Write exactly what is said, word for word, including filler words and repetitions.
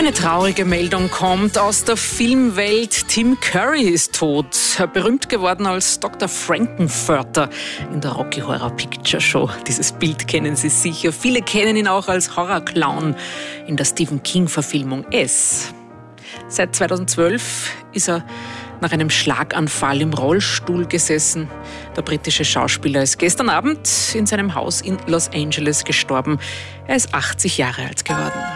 Eine traurige Meldung kommt aus der Filmwelt. Tim Curry ist tot. Berühmt geworden als Doktor Frankenfurter in der Rocky Horror Picture Show. Dieses Bild kennen Sie sicher. Viele kennen ihn auch als Horrorclown in der Stephen King-Verfilmung S. Seit zweitausendzwölf ist er nach einem Schlaganfall im Rollstuhl gesessen. Der britische Schauspieler ist gestern Abend in seinem Haus in Los Angeles gestorben. Er ist achtzig Jahre alt geworden.